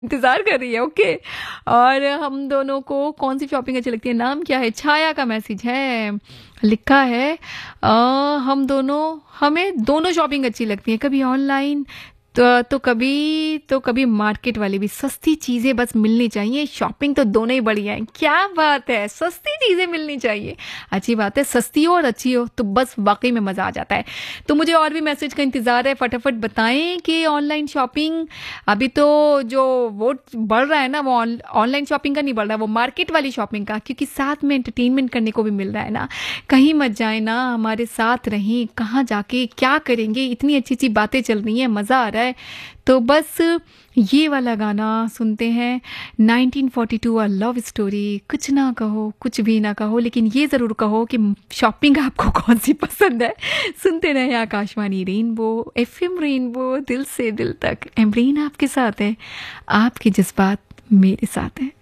इंतज़ार कर रही है, ओके। और हम दोनों को कौन-सी शॉपिंग अच्छी लगती है? नाम क्या है? छाया का मैसेज है, लिखा है हमें दोनों शॉपिंग अच्छी लगती है, कभी ऑनलाइन तो कभी मार्केट वाली भी। सस्ती चीज़ें बस मिलनी चाहिए, शॉपिंग तो दोनों ही बढ़िया है। क्या बात है! सस्ती चीज़ें मिलनी चाहिए, अच्छी बात है। सस्ती हो और अच्छी हो तो बस वाक़ई में मज़ा आ जाता है। तो मुझे और भी मैसेज का इंतज़ार है, फटाफट बताएँ कि ऑनलाइन शॉपिंग अभी तो जो वो बढ़ रहा है ना, वो ऑनलाइन शॉपिंग का नहीं बढ़ रहा, वो मार्केट वाली शॉपिंग का, क्योंकि साथ में एंटरटेनमेंट करने को भी मिल रहा है ना। कहीं मत जाए ना, हमारे साथ रहें, कहाँ जाके क्या करेंगे, इतनी अच्छी-अच्छी बातें चल रही हैं, मज़ा आ रहा है। तो बस ये वाला गाना सुनते हैं, 1942 अ लव स्टोरी। कुछ ना कहो, कुछ भी ना कहो, लेकिन ये ज़रूर कहो कि शॉपिंग आपको कौन-सी पसंद है। सुनते रहें आकाशवाणी रेनबो, एफएम रेनबो, दिल से दिल तक। एमरीन आपके साथ है, आपके जज़्बात मेरे साथ हैं।